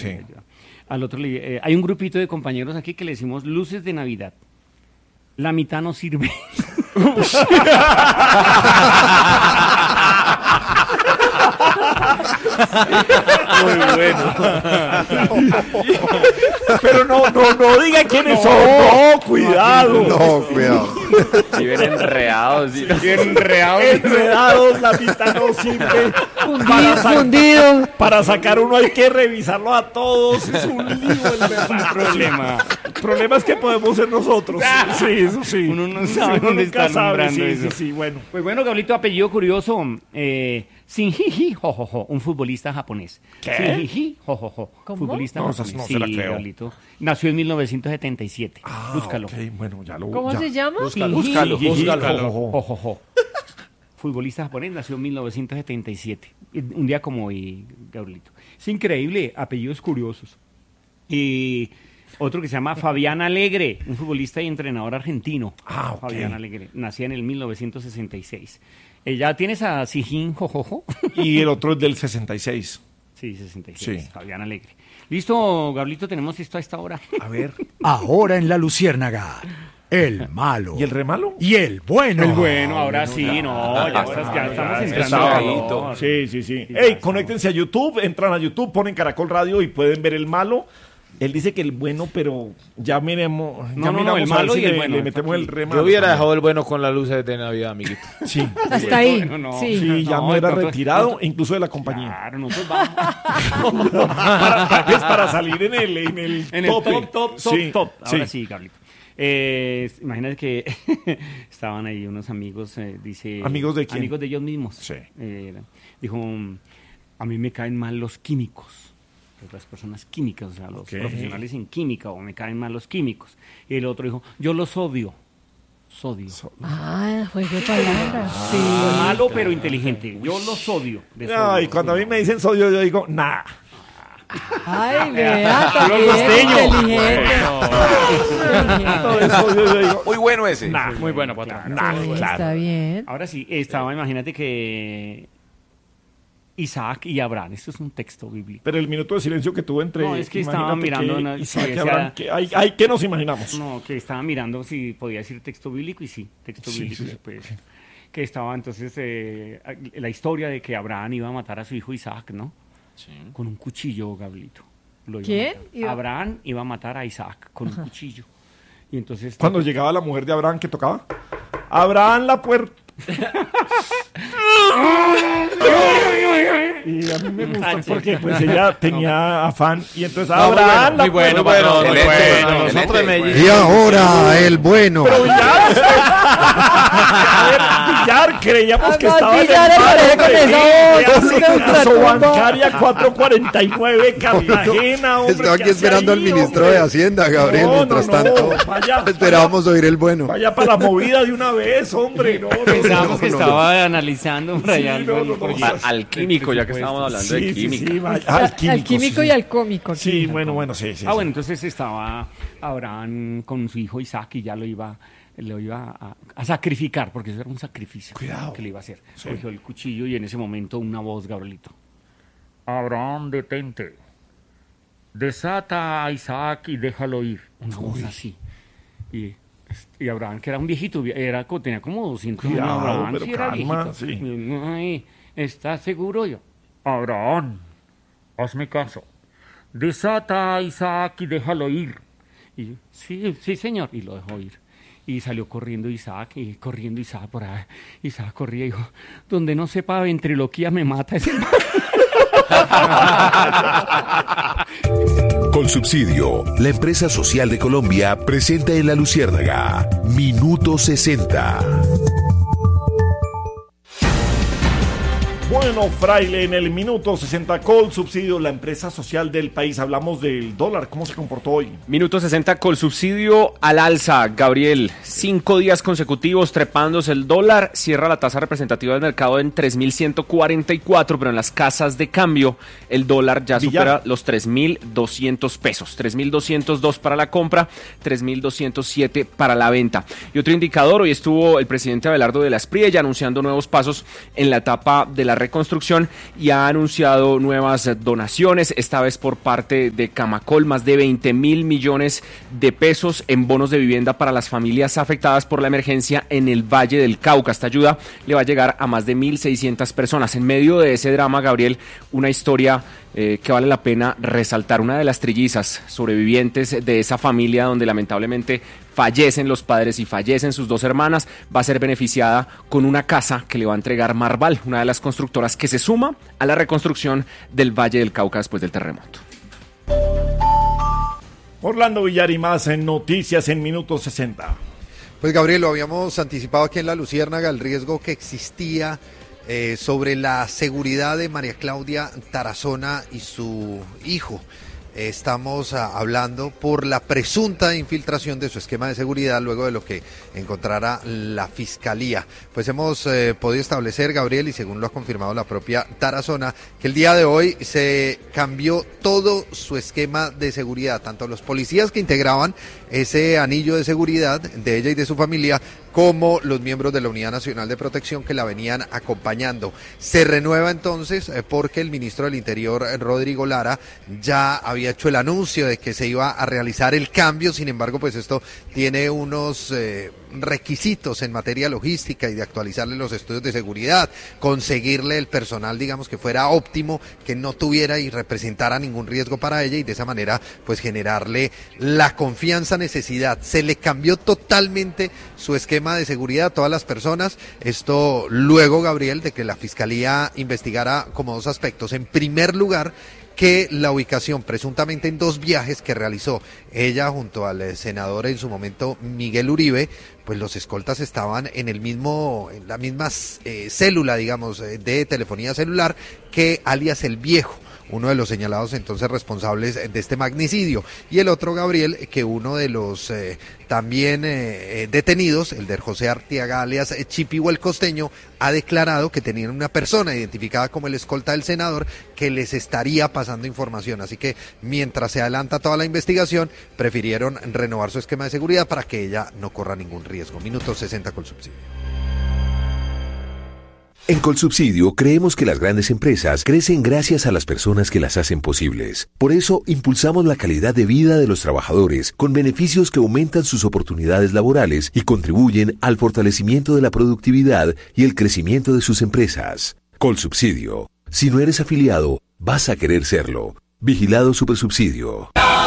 Sí. Al otro hay un grupito de compañeros aquí que le decimos luces de Navidad. La mitad no sirve. Muy bueno. Pero no digan quiénes son. No, cuidado. No, cuidado. Si ven enredados. ¿Sí? Enredados, la mitad no sirve. Fundido. Para sacar uno hay que revisarlo a todos. Es un lío el verdad. Problema. El problema es que podemos ser nosotros. Sí, eso sí. Uno no sabe dónde nunca está sabe. nombrando eso. Sí, bueno. Pues bueno, Gablito, apellido curioso. Shinji Hojojo, un futbolista japonés. ¿Qué? Shinji Hojojo, ¿Cómo? futbolista No, japonés. no se la creo. Gablito. Nació en 1977. Búscalo. Ok, bueno, ya lo ¿Cómo ya. se llama? Búscalo. Hojojo. Futbolista japonés, nació en 1977. Un día como hoy, Gabrielito. Es increíble, apellidos curiosos. Y otro que se llama Fabián Alegre, un futbolista y entrenador argentino. Ah, ok. Fabián Alegre, nacía en el 1966. ¿Ya tienes a Sijin Jojojo? Y el otro es del 66. Sí, 66, Sí. Fabián Alegre. Listo, Gablito, tenemos esto a esta hora. A ver. Ahora en La Luciérnaga, el malo. ¿Y el re malo? Y el bueno. El bueno, ahora sí, ya estamos entrando. está Sí. Ey, conéctense a YouTube, entran a YouTube, ponen Caracol Radio y pueden ver el malo. Él dice que el bueno, pero ya miremos. Ya No, el miramos a ver malo si y el le- bueno, le metemos el re malo. Yo hubiera también. dejado el bueno con las luces de Navidad, amiguito. Sí. Hasta ahí. Bueno, no. Sí. Sí, ya No, no era nosotros- retirado, incluso de la compañía. Claro, nosotros vamos para salir en el en el top. Sí, Ahora sí. sí, Gablito. Imagínate que estaban ahí unos amigos, dice... ¿Amigos de quién? Amigos de ellos mismos. Sí. Dijo, a mí me caen mal los químicos. Pues las personas químicas, o sea, los Ok. profesionales en química, o me caen mal los químicos. Y el otro dijo, yo los odio. Sodio. Ah, juego de palabras. Sí. Malo pero inteligente. Yo los odio. de No, sodio. y cuando a mí me dicen sodio, yo digo, nah. Ay, vea, Los también costeños. inteligente. No, de sodio yo digo, Muy bueno ese. nah. Muy bueno, Potra. Nah, Sí, claro. está bien. Ahora sí, imagínate que Isaac y Abraham, esto es un texto bíblico. Pero el minuto de silencio que tuve entre... No, es que estaba imagínate mirando que una- Isaac y decía- Abraham, ¿qué nos imaginamos? No, que estaba mirando si podía decir texto bíblico y sí, texto Sí, bíblico sí, se puede decir. Que estaba entonces la historia de que Abraham iba a matar a su hijo Isaac, ¿no? Con un cuchillo, Gablito. Lo iba a ¿Quién? matar. Abraham iba a matar a Isaac con un cuchillo. Y entonces... Cuando llegaba la mujer de Abraham, ¿qué tocaba? Abraham la puerta. Y a mí me gusta porque pues ella tenía afán y entonces Abraham la puerta. Nosotros de Medellín. Y ahora el bueno. Pero Villar, creíamos que Además, estaba en el Villar aparece con esa voz, hombre. con Caso ultratumba. bancaria 449 Cartagena, hombre. Estaba aquí ¿qué hace esperando al ahí, ministro hombre? de Hacienda, Gabriel. No, Mientras no, tanto, vaya, esperábamos oír el bueno. Vaya para la movida de una vez, hombre. No, Pensábamos que no, estaba analizando por allá Sí, no, el no, no. proyecto. Al químico, ya que estábamos hablando de química. vaya, Al químico sí. y al cómico. Sí, bueno, sí. Bueno, entonces estaba Abraham con su hijo Isaac y ya lo iba a sacrificar, porque eso era un sacrificio. Cuidado. Que le iba a hacer. Sí. Cogió el cuchillo y en ese momento una voz, Gabrielito. Abraham, detente. Desata a Isaac y déjalo ir. Una voz así. Y Abraham, que era un viejito, tenía como 200 años. Cuidado, Abraham, pero sí era calma, viejito. sí. Ay, ¿estás seguro? Yo, Abraham, hazme caso. Desata a Isaac y déjalo ir. Y yo, sí, señor. Y lo dejó ir. Y salió corriendo Isaac por ahí. Isaac corría y dijo, donde no sepa ventriloquía me mata ese man. Colsubsidio, la empresa social de Colombia, presenta en La Luciérnaga, Minuto 60. Bueno, Fraile, en el minuto 60 Colsubsidio, la empresa social del país. Hablamos del dólar, ¿cómo se comportó hoy? Minuto 60 Colsubsidio al alza. Gabriel, 5 días consecutivos trepándose el dólar. Cierra la tasa representativa del mercado en 3.144, pero en las casas de cambio el dólar ya supera los 3.200 pesos. 3.202 para la compra, 3.207 para la venta. Y otro indicador, hoy estuvo el presidente Abelardo de la Espriella anunciando nuevos pasos en la etapa de la reconstrucción y ha anunciado nuevas donaciones, esta vez por parte de Camacol, más de 20.000 millones de pesos en bonos de vivienda para las familias afectadas por la emergencia en el Valle del Cauca. Esta ayuda le va a llegar a más de 1.600 personas. En medio de ese drama, Gabriel, una historia que vale la pena resaltar. Una de las trillizas sobrevivientes de esa familia donde lamentablemente fallecen los padres y fallecen sus dos hermanas, va a ser beneficiada con una casa que le va a entregar Marval, una de las constructoras que se suma a la reconstrucción del Valle del Cauca después del terremoto. Orlando Villar y más en Noticias en Minuto 60. Pues Gabriel, lo habíamos anticipado aquí en La Luciérnaga, el riesgo que existía sobre la seguridad de María Claudia Tarazona y su hijo. Estamos hablando por la presunta infiltración de su esquema de seguridad luego de lo que encontrara la Fiscalía. Pues hemos podido establecer, Gabriel, y según lo ha confirmado la propia Tarazona, que el día de hoy se cambió todo su esquema de seguridad, tanto los policías que integraban ese anillo de seguridad de ella y de su familia, como los miembros de la Unidad Nacional de Protección que la venían acompañando. Se renueva entonces porque el ministro del Interior, Rodrigo Lara, ya había hecho el anuncio de que se iba a realizar el cambio. Sin embargo, pues esto tiene unos requisitos en materia logística y de actualizarle los estudios de seguridad, conseguirle el personal, digamos, que fuera óptimo, que no tuviera y representara ningún riesgo para ella, y de esa manera pues generarle la confianza necesidad. Se le cambió totalmente su esquema de seguridad a todas las personas. Esto luego, Gabriel, de que la Fiscalía investigara como dos aspectos. En primer lugar, que la ubicación presuntamente en dos viajes que realizó ella junto al senador en su momento Miguel Uribe, pues los escoltas estaban en la misma célula, digamos, de telefonía celular que alias El Viejo, uno de los señalados entonces responsables de este magnicidio. Y el otro, Gabriel, que uno de los también detenidos, el de José Artiaga alias Chipivo el Costeño, ha declarado que tenían una persona identificada como el escolta del senador que les estaría pasando información. Así que mientras se adelanta toda la investigación, prefirieron renovar su esquema de seguridad para que ella no corra ningún riesgo. Minuto 60 Colsubsidio. En Colsubsidio creemos que las grandes empresas crecen gracias a las personas que las hacen posibles. Por eso impulsamos la calidad de vida de los trabajadores con beneficios que aumentan sus oportunidades laborales y contribuyen al fortalecimiento de la productividad y el crecimiento de sus empresas. Colsubsidio. Si no eres afiliado, vas a querer serlo. Vigilado Supersubsidio.